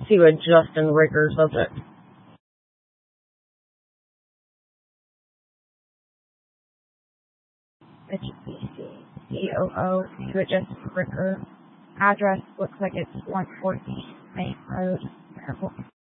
see what Justin Ricker subject. HBC, COO, see what Justin Ricker. Address looks like it's 114 Main Road. Careful.